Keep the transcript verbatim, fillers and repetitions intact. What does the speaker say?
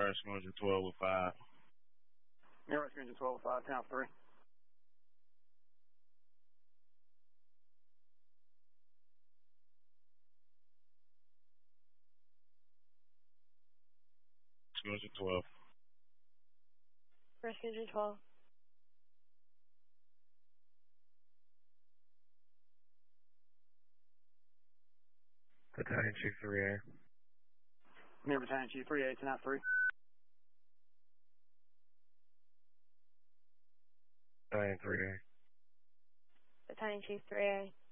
Rescue Engine twelve with five. Air Rescue Engine twelve with five, ten out three. Rescue Engine twelve. Rescue Engine twelve. Battalion Chief three A. Near Battalion Chief three A, ten out three. Battalion three A. Battalion Chief three A.